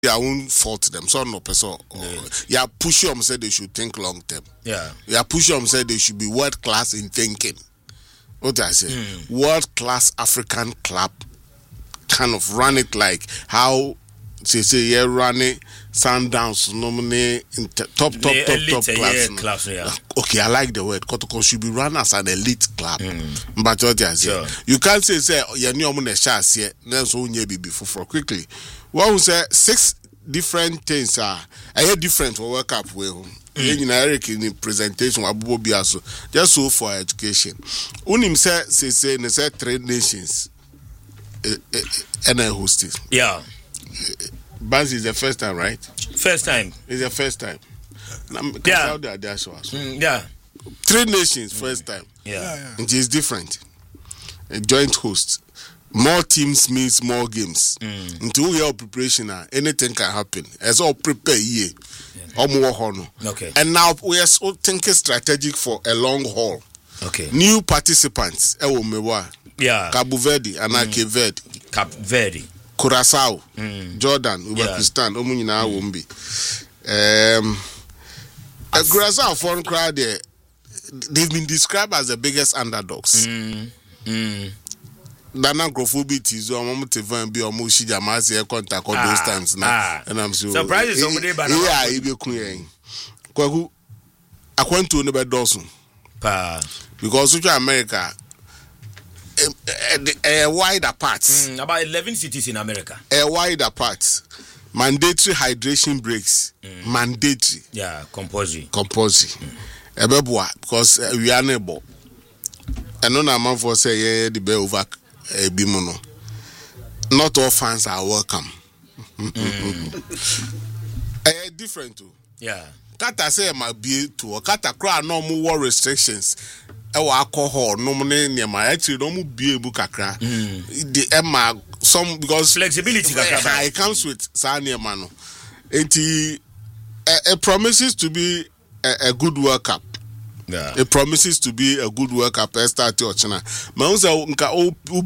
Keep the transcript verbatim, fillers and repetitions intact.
I won't fault them. So no person. Yeah, push them said they should think long term. Yeah. Yeah, push them said they should be world class in thinking. What I say? Mm. World class African club. Kind of run it like how they say yeah, run it. Sundowns, nominate top, top, the top, elite, top class. Yeah, class yeah. Okay, I like the word. Kotoko should be run as an elite club. Mm. But what I say, Sure. you can't say say you know I'm chance here. Then so you be before quickly. One say six different things are I different for World Cup way. You know, Eric in the presentation Abubo Biaso just so for education. Unim say say say they say three nations. And I host it. Yeah. Banz is the first time, right? First time. It's the first time. Yeah. Mm, yeah. Three nations, first time. Yeah. yeah, yeah. It is different. A joint host. More teams means more games. Mm. Until your preparation, anything can happen. As all prepare here. Yeah. Okay. And now we are so thinking strategic for a long haul. Okay. New participants. Yeah. Cabo Verde and mm. Cape Verde. Cape Verde. Curacao, mm. Jordan, Uzbekistan, yeah. Omunyina Wombi. Um, uh, Curacao foreign crowd there, they've been described as the biggest underdogs. Mm. Mm. Dana Grofobit is on moment to find be almost Shijamasi contact all those times now. Ah. And I'm so surprises somebody by yeah, you be queen. Kwaku, I went to never Dawson. Because Central America. A, a, a wide apart. Mm, about eleven cities in America. A wide apart. Mandatory hydration breaks. Mm. Mandatory. Yeah, compulsory. Compulsory. Mm. Because uh, we are neighbor. And no man for say yeah the be over a bimono. Not all fans are welcome. Mm. uh, different too. Yeah. Kata say my be to Kata cry no more restrictions. Ewa alcohol no money nyama actually no mu be able kakra the emma some because flexibility kakra it comes with sa nyama no enti it promises to be a, a good World Cup. Yeah. It promises to be a good World Cup start to China. Ma unsa nka